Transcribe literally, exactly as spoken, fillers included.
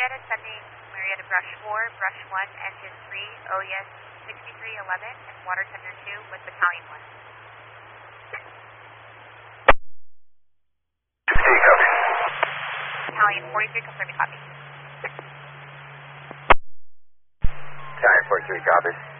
Marietta sending Marietta Brush four, Brush one, Engine three, O E S sixty-three eleven, and Water Tender two with Battalion one. Battalion forty-three, confirming copy. Battalion forty-three, copies.